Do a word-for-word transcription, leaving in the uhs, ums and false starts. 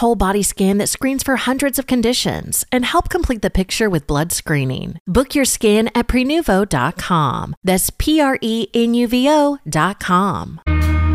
whole body scan that screens for hundreds of conditions and help complete the picture with blood screening. Book your scan at prenuvo dot com. That's P R E N U V O dot com.